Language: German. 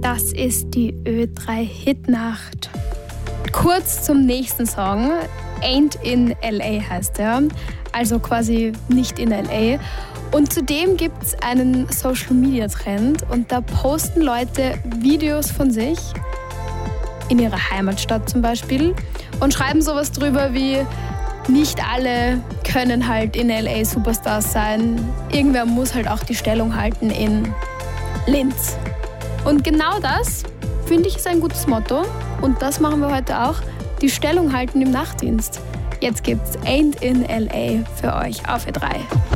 Das ist die Ö3 Hitnacht. Kurz zum nächsten Song. Ain't in LA heißt er. Also quasi nicht in LA. Und zudem gibt es einen Social-Media-Trend und da posten Leute Videos von sich, in ihrer Heimatstadt zum Beispiel, und schreiben sowas drüber wie: Nicht alle können halt in LA Superstars sein. Irgendwer muss halt auch die Stellung halten in Linz. Und genau das, finde ich, ist ein gutes Motto. Und das machen wir heute auch. Die Stellung halten im Nachtdienst. Jetzt gibt's Ain't in LA für euch auf Ö3.